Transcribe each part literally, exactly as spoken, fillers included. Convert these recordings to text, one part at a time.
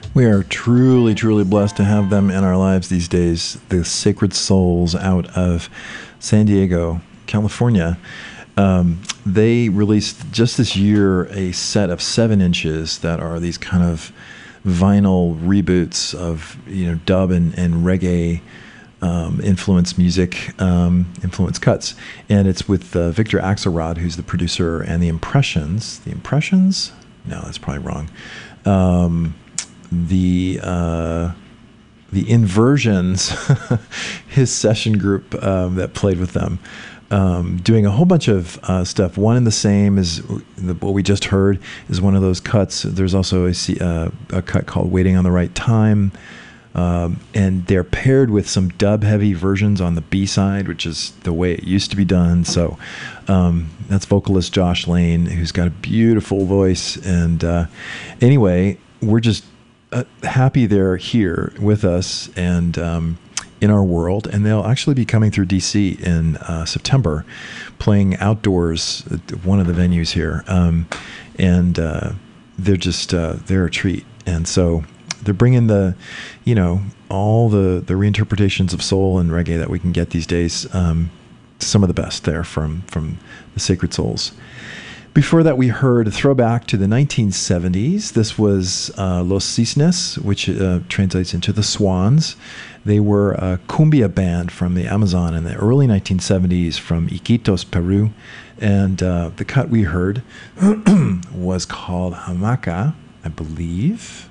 We are truly, truly blessed to have them in our lives these days. The Sacred Souls out of San Diego, California. Um, they released just this year a set of seven inches that are these kind of vinyl reboots of, you know, dub and, and reggae um, influence music, um, influence cuts. And it's with uh, Victor Axelrod, who's the producer, and the Impressions. The Impressions? No, that's probably wrong. Um, the uh, the Inversions, his session group um, that played with them, um, doing a whole bunch of uh, stuff. One and the Same is the, what we just heard is one of those cuts. There's also a, uh, a cut called Waiting on the Right Time. Um, and they're paired with some dub-heavy versions on the B-side, which is the way it used to be done. So um, that's vocalist Josh Lane, who's got a beautiful voice. And uh, anyway, we're just uh, happy they're here with us and um, in our world. And they'll actually be coming through D C in uh, September, playing outdoors at one of the venues here. Um, and uh, they're just, uh, they're a treat. And so they're bringing the, you know, all the, the reinterpretations of soul and reggae that we can get these days. Um, some of the best there from, from the Sacred Souls. Before that, we heard a throwback to the nineteen seventies. This was uh, Los Cisnes, which uh, translates into the Swans. They were a cumbia band from the Amazon in the early nineteen seventies from Iquitos, Peru. And uh, the cut we heard was called Hamaca, I believe.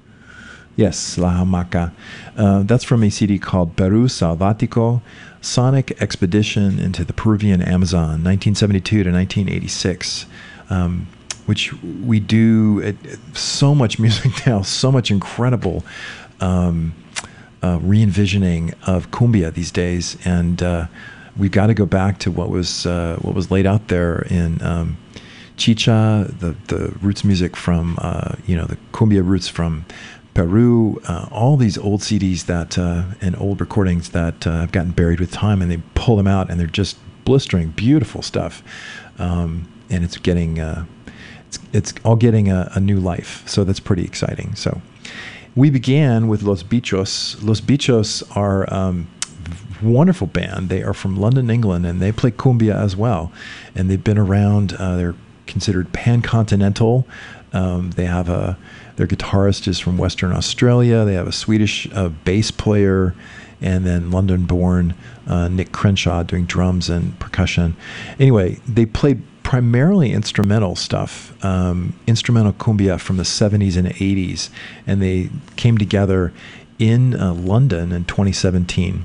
Yes, La Hamaca. Uh, that's from a C D called Peru Salvatico, Sonic Expedition into the Peruvian Amazon, nineteen seventy-two to nineteen eighty-six, um, which we do uh, so much music now, so much incredible um, uh, re-envisioning of cumbia these days. And uh, we've got to go back to what was uh, what was laid out there in um, Chicha, the, the roots music from, uh, you know, the cumbia roots from Peru, uh, all these old C Ds that uh, and old recordings that uh, have gotten buried with time, and they pull them out, and they're just blistering, beautiful stuff. Um, and it's getting, uh, it's it's all getting a, a new life. So that's pretty exciting. So we began with Los Bichos. Los Bichos are um, a wonderful band. They are from London, England, and they play cumbia as well. And they've been around. Uh, they're considered pan-continental. Um, they have a Their guitarist is from Western Australia. They have a Swedish uh, bass player, and then London-born uh, Nick Crenshaw doing drums and percussion. Anyway, they played primarily instrumental stuff, um, instrumental cumbia from the seventies and eighties, and they came together in uh, London in twenty seventeen.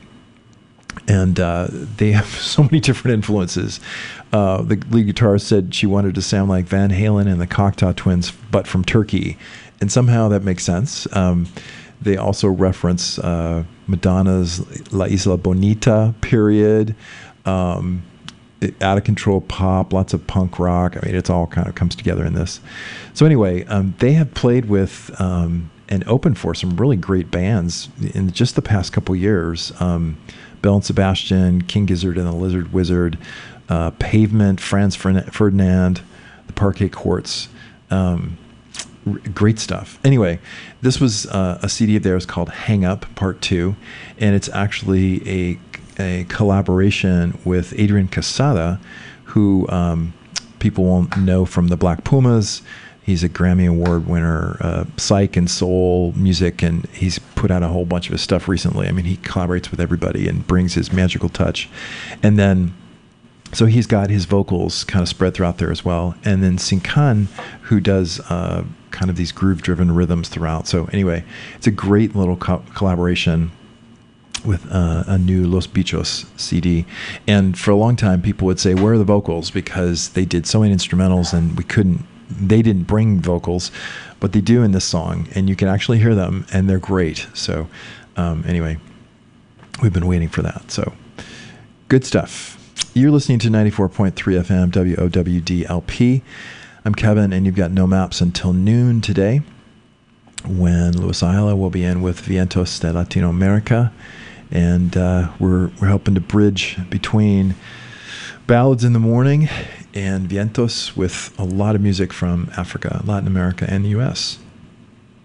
And uh, they have so many different influences. Uh, the lead guitarist said she wanted to sound like Van Halen and the Cocteau Twins, but from Turkey. And somehow that makes sense. Um, they also reference uh, Madonna's La Isla Bonita period, um, out of control pop, lots of punk rock. I mean, it's all kind of comes together in this. So anyway, um, they have played with um, and opened for some really great bands in just the past couple years. Um, Belle and Sebastian, King Gizzard and the Lizard Wizard, uh, Pavement, Franz Ferdinand, the Parquet Courts. Um, Great stuff. Anyway, this was uh, a C D of theirs called Hang Up Part Two, and it's actually a a collaboration with Adrian Casada, who um, people will know from the Black Pumas. He's a Grammy Award winner, uh, psych and soul music, and he's put out a whole bunch of his stuff recently. I mean, he collaborates with everybody and brings his magical touch. And then so he's got his vocals kind of spread throughout there as well. And then Sinkan, who does uh, kind of these groove-driven rhythms throughout. So anyway, it's a great little co- collaboration with uh, a new Los Bichos C D. And for a long time, people would say, where are the vocals? Because they did so many instrumentals and we couldn't, they didn't bring vocals, but they do in this song. And you can actually hear them, and they're great. So um, anyway, we've been waiting for that. So good stuff. You're listening to ninety-four point three F M, W O W D L P. I'm Kevin, and you've got No Maps until noon today, when Luis Ayala will be in with Vientos de Latinoamerica. And uh, we're we're helping to bridge between ballads in the morning and Vientos with a lot of music from Africa, Latin America, and the U S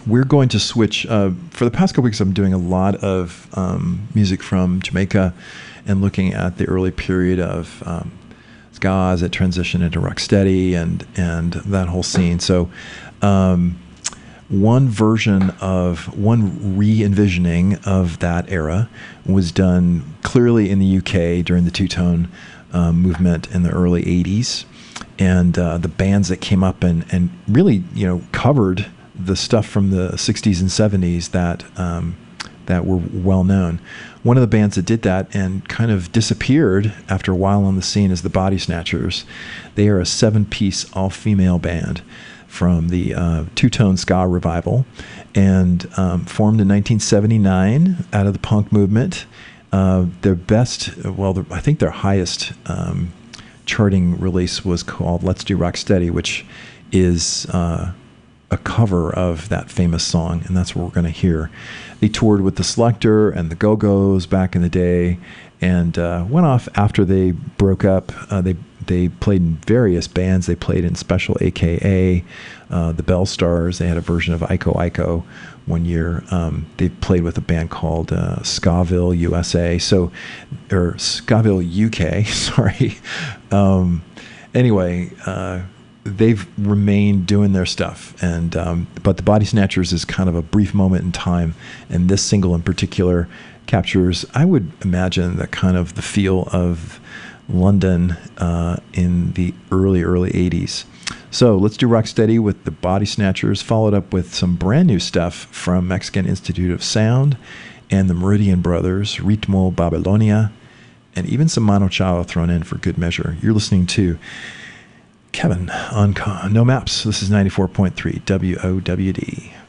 we're going to switch. Uh, for the past couple weeks, I'm doing a lot of um, music from Jamaica and looking at the early period of um, ska as it transitioned into rocksteady and and that whole scene. So um, one version of, one re-envisioning of that era was done clearly in the U K during the two-tone um, movement in the early eighties. And uh, the bands that came up and, and really, you know, covered the stuff from the sixties and seventies that um, that were well known. One of the bands that did that and kind of disappeared after a while on the scene is the Body Snatchers. They are a seven-piece all-female band from the uh, two-tone ska revival, and um, formed in nineteen seventy-nine out of the punk movement. Uh, their best, well, their, I think their highest um, charting release was called Let's Do Rocksteady, which is uh, a cover of that famous song, and that's what we're going to hear. They toured with the Selecter and the Go-Go's back in the day, and uh, went off after they broke up. Uh, they they played in various bands. They played in Special A K A, uh, the Bell Stars. They had a version of Iko Iko one year. Um, they played with a band called uh, Skaville U S A, so or Skaville U K. Sorry. Um, anyway. Uh, They've remained doing their stuff, and um, but the Body Snatchers is kind of a brief moment in time, and this single in particular captures, I would imagine, the kind of the feel of London uh, in the early, early eighties. So let's do Rocksteady with the Body Snatchers, followed up with some brand new stuff from Mexican Institute of Sound and the Meridian Brothers, Ritmo Babilonia, and even some Mano Chao thrown in for good measure. You're listening to Kevin on No Maps. This is ninety-four point three W O W D.